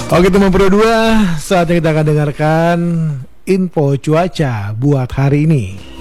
Oke teman Pro 2, saatnya kita akan dengarkan info cuaca buat hari ini.